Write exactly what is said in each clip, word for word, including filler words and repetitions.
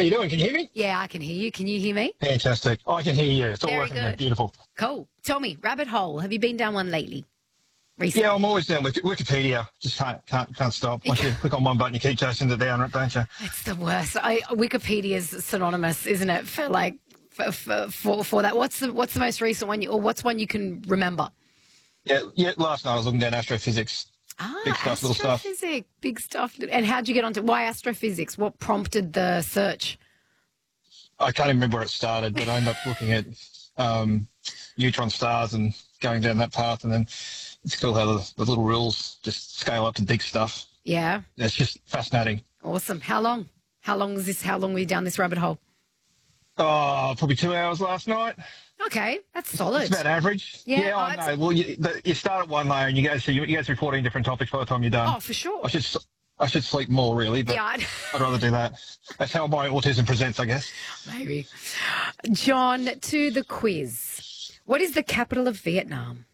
How you doing? Can you hear me? Yeah, I can hear you. Can you hear me? Fantastic. I can hear you. It's all Very working. good. Beautiful. Cool. Tell me, rabbit hole. Have you been down one lately? Recently? Yeah, I'm always down with Wikipedia. Just can't can't can't stop. Once you click on one button, you keep chasing it down, don't you? It's the worst. I, Wikipedia's synonymous, isn't it, for like for, for for for that? What's the what's the most recent one, you, or what's one you can remember? Yeah, yeah. Last night I was looking down astrophysics. Ah, Big stuff, little stuff. astrophysics, big stuff. And how'd you get onto why astrophysics? What prompted the search? I can't even remember where it started, but I ended up looking at um, neutron stars and going down that path, and then it's cool how the, the little rules just scale up to big stuff. Yeah, It's just fascinating. awesome. How long? How long is this? How long were you down this rabbit hole? Oh, probably two hours last night. Okay, that's solid. It's about average. Yeah, yeah oh, I it's- know. Well, you, the, you start at one layer and you go through you, you go through fourteen different topics by the time you're done. Oh, for sure. I should s- I should sleep more really, but Yeah, I'd- I'd rather do that. That's how my autism presents, I guess. maybe. John, to the quiz. What is the capital of Vietnam?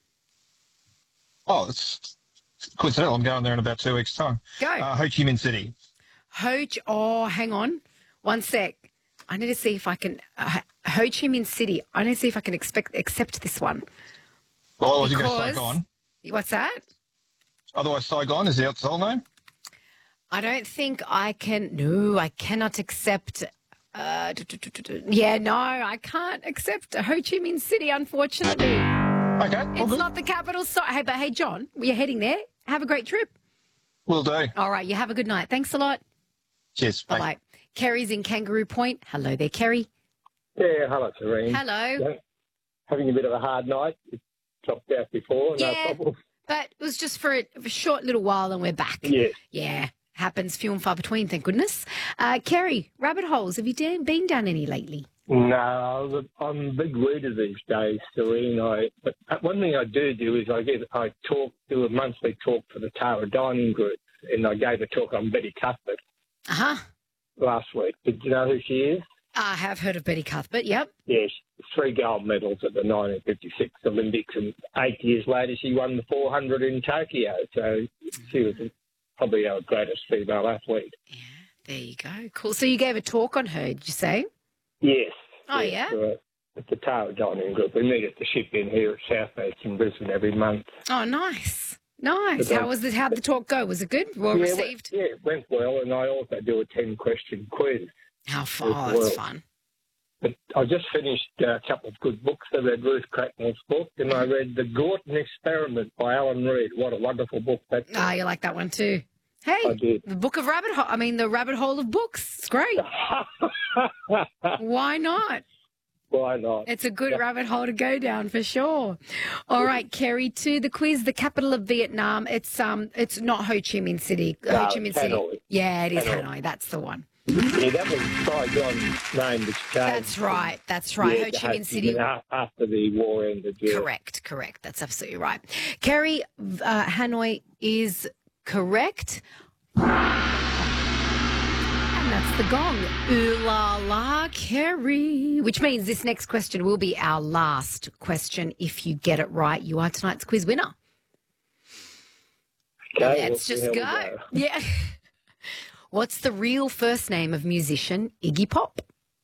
Oh, it's coincidental. I'm going there in about two weeks' time. Go. Uh, Ho Chi Minh City. Ho Chi, oh, hang on. One sec. I need to see if I can. Uh, Ho Chi Minh City. I need to see if I can expect, accept this one. Well, I was going to Because- Saigon. What's that? Otherwise, Saigon is the outside name. I don't think I can. No, I cannot accept. Uh, du- du- du- du- du- yeah, no, I can't accept Ho Chi Minh City, unfortunately. Okay, all It's good. not the capital. So, hey, but hey, John, we're heading there. Have a great trip. Will do. All right, you have a good night. Thanks a lot. Cheers. Bye bye. Kerry's in Kangaroo Point. Hello there, Kerry. Yeah, hello, Serene. Hello. Yeah, having a bit of a hard night. It dropped out before, no Yeah. problem. But it was just for a, a short little while and we're back. Yes. Yeah. Happens few and far between, thank goodness. Uh, Kerry, rabbit holes. Have you da- been down any lately? No, I'm a big reader these days, Serene. I, but one thing I do do is I get I talk do a monthly talk for the Tara Dining Group, and I gave a talk on Betty Cuthbert Uh huh. last week. Did you know who she is? I have heard of Betty Cuthbert, yep. Yes, three gold medals at the nineteen fifty-six Olympics, and eight years later she won the four hundred in Tokyo. So she was probably our greatest female athlete. Yeah, there you go. Cool. So you gave a talk on her, did you say? Yes. Oh, yes, yeah? uh, at the Tara Dining Group. We meet at the ship in here at Southbanks in Brisbane every month. Oh, nice. Nice. But, uh, How was it? How'd the talk go? Was it good? Well yeah, received? Well, yeah, it went well, and I also do a ten-question quiz. How fun? Oh, well. that's fun. But I just finished uh, a couple of good books. I read Ruth Cracknell's book, and I read The Gorton Experiment by Alan Reed. What a wonderful book that is. Ah, you like that one too. Hey, I did. the Book of Rabbit Hole. I mean, the Rabbit Hole of Books. It's great. Why not? Why not? It's a good rabbit hole to go down for sure. All right, Kerry, to the quiz, the capital of Vietnam. It's um, it's not Ho Chi Minh City. No, Ho Chi Minh it's City. Hanoi. Yeah, it is Hanoi. Hanoi. That's the one. Yeah, that was Saigon's name which changed. That's right. That's right. Yeah, Ho Chi Minh City. a- After the war ended, yeah. Correct. Correct. That's absolutely right. Kerry, uh, Hanoi is correct. And that's the gong. Ooh la la, Kerry. Which means this next question will be our last question. If you get it right, you are tonight's quiz winner. Okay, Let's well, just here go. we Yeah. What's the real first name of musician Iggy Pop?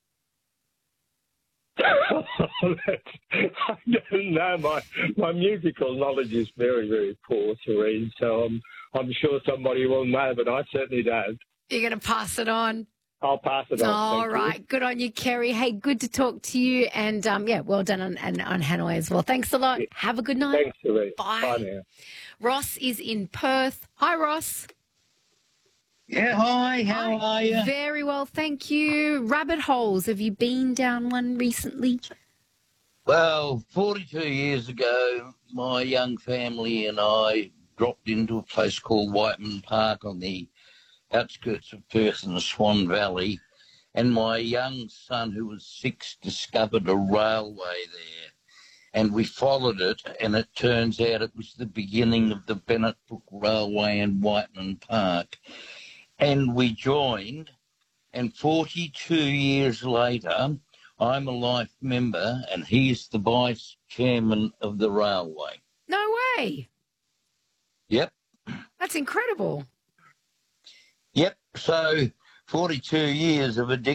I don't know. My my musical knowledge is very, very poor, Serene, so I'm, I'm sure somebody will know, but I certainly don't. You're going to pass it on. I'll pass it on. All thank you. right. Good on you, Kerry. Hey, good to talk to you. And, um, yeah, well done on, on, on Hanoi as well. Thanks a lot. Yeah. Have a good night. Thanks, Serene. Bye. Bye now. Ross is in Perth. Hi, Ross. Yeah, hi, how Hi. are you? Very well, thank you. Rabbit holes. Have you been down one recently? Well, forty-two years ago, my young family and I dropped into a place called Whiteman Park on the outskirts of Perth in the Swan Valley, and my young son, who was six, discovered a railway there. And we followed it, and it turns out it was the beginning of the Bennett Brook Railway in Whiteman Park. And we joined, and forty-two years later, I'm a life member, and he's the vice chairman of the railway. No way. Yep, That's incredible. yep. So forty-two years of addiction.